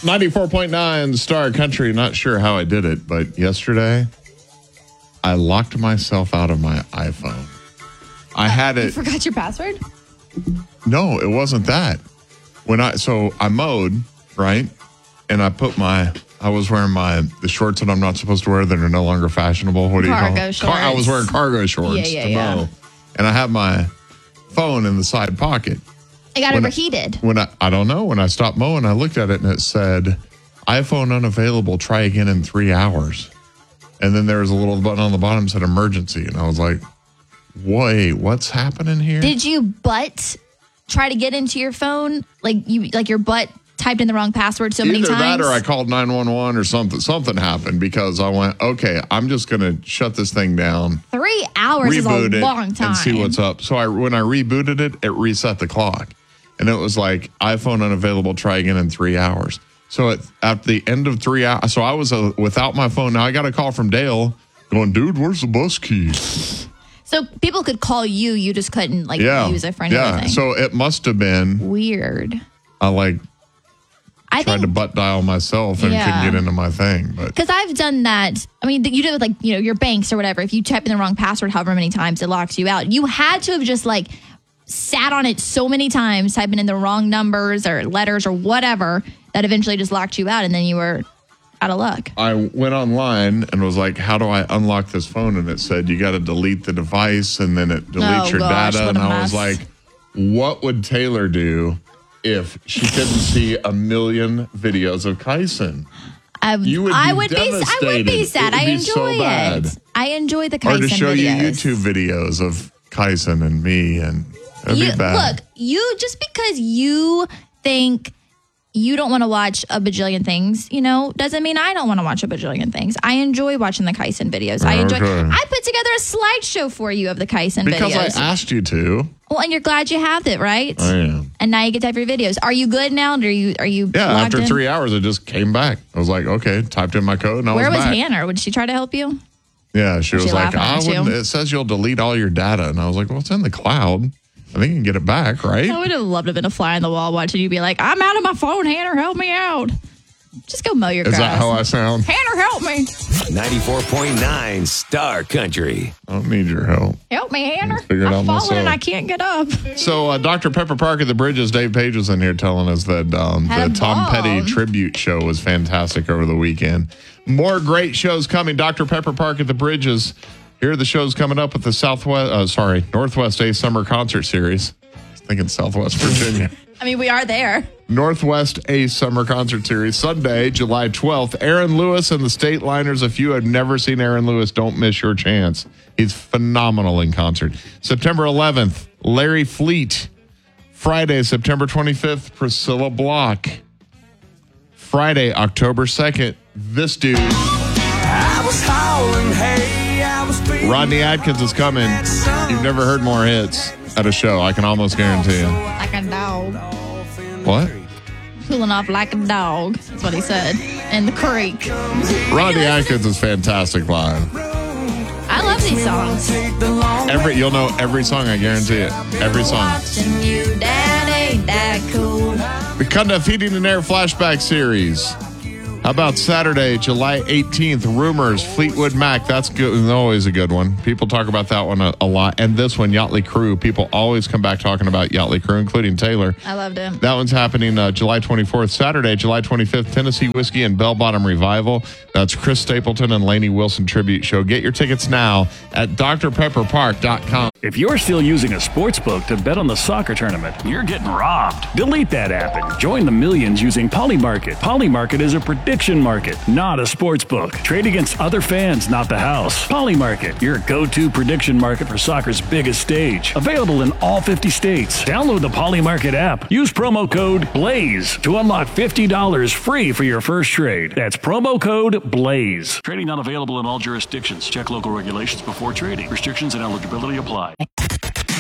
94.9 Star Country. Not sure how I did it, but yesterday I locked myself out of my iPhone. I had it. You forgot your password? No, it wasn't that. I mowed, right? And I was wearing the shorts that I'm not supposed to wear that are no longer fashionable. What do you call Cargo it? shorts. I was wearing cargo shorts to mow. And I had my phone in the side pocket. It got overheated. I don't know. When I stopped mowing, I looked at it and it said, iPhone unavailable, try again in 3 hours. And then there was a little button on the bottom that said emergency. And I was like, wait, what's happening here? Did you try to get into your phone? Like your butt typed in the wrong password so many times? Either that or I called 911 or something. Something happened because I went, okay, I'm just going to shut this thing down. 3 hours is a long time. And see what's up. So when I rebooted it, it reset the clock. And it was like, iPhone unavailable, try again in 3 hours. So at the end of 3 hours, so I was without my phone. Now I got a call from Dale going, dude, where's the bus key? So people could call you. You just couldn't use it for anything. Yeah, so it must have been. Weird. I tried to butt dial myself and couldn't get into my thing. Because I've done that. I mean, you do it with your banks or whatever. If you type in the wrong password however many times, it locks you out. You had to have just sat on it so many times, typing in the wrong numbers or letters or whatever, that eventually just locked you out, and then you were out of luck. I went online and was like, how do I unlock this phone? And it said, you got to delete the device, and then it deletes your data. And I was like, what would Taylor do if she couldn't see a million videos of Kyson? I would be sad. I enjoy it. I enjoy the Kyson videos. Or to show you YouTube videos of Kyson and me, and it'd be bad. Look, just because you think you don't want to watch a bajillion things, doesn't mean I don't want to watch a bajillion things. I enjoy watching the Kyson videos. I put together a slideshow for you of the Kyson videos. Because I asked you to. Well, and you're glad you have it, right? I am. And now you get to have your videos. Are you good now? Are you Yeah, after 3 hours, it just came back. I was like, okay, typed in my code, and I was back. Where was Hannah? Would she try to help you? Yeah, she was like, it says you'll delete all your data. And I was like, well, it's in the cloud. I think you can get it back, right? I would have loved to have been a fly on the wall watching you be like, I'm out of my phone, Hannah, help me out. Just go mow your grass. Is that how I sound? Hannah, help me. 94.9 Star Country. I don't need your help. Help me, Hannah. I'm falling and I can't get up. So Dr. Pepper Park at the Bridges, Dave Page was in here telling us that the Tom Petty tribute show was fantastic over the weekend. More great shows coming. Dr. Pepper Park at the Bridges. Here are the shows coming up with the Northwest A Summer Concert Series. I was thinking Southwest Virginia. I mean, we are there. Northwest A Summer Concert Series, Sunday, July 12th. Aaron Lewis and the State Liners. If you have never seen Aaron Lewis, don't miss your chance. He's phenomenal in concert. September 11th, Larry Fleet. Friday, September 25th, Priscilla Block. Friday, October 2nd, this dude. I was howling, hey, Rodney Atkins is coming. You've never heard more hits at a show, I can almost guarantee you. Like a dog. What? Cooling off like a dog. That's what he said. In the creek. Rodney Atkins is fantastic live. I love these songs. You'll know every song, I guarantee it. Every song. Watching you, Dad, ain't that cool? The Cunda Feeding and Air Flashback Series. How about Saturday, July 18th, Rumors, Fleetwood Mac. That's good. Always a good one. People talk about that one a lot. And this one, Yachtly Crew. People always come back talking about Yachtly Crew, including Taylor. I loved him. That one's happening July 24th. Saturday, July 25th, Tennessee Whiskey and Bell Bottom Revival. That's Chris Stapleton and Lainey Wilson Tribute Show. Get your tickets now at drpepperpark.com. If you're still using a sports book to bet on the soccer tournament, you're getting robbed. Delete that app and join the millions using Polymarket. Polymarket is a prediction market, not a sports book. Trade against other fans, not the house. Polymarket, your go-to prediction market for soccer's biggest stage. Available in all 50 states. Download the Polymarket app. Use promo code BLAZE to unlock $50 free for your first trade. That's promo code BLAZE. Trading not available in all jurisdictions. Check local regulations before trading. Restrictions and eligibility apply.